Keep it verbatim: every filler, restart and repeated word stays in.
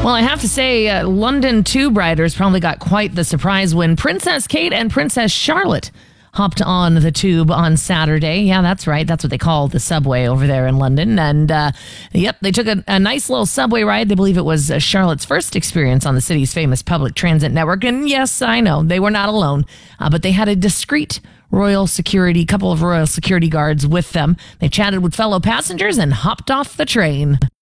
Well, I have to say, uh, London tube riders probably got quite the surprise when Princess Kate and Princess Charlotte hopped on the tube on Saturday. Yeah, that's right. That's what they call the subway over there in London. And, uh, yep, they took a, a nice little subway ride. They believe it was uh, Charlotte's first experience on the city's famous public transit network. And yes, I know, they were not alone, uh, but they had a discreet royal security, couple of royal security guards with them. They chatted with fellow passengers and hopped off the train.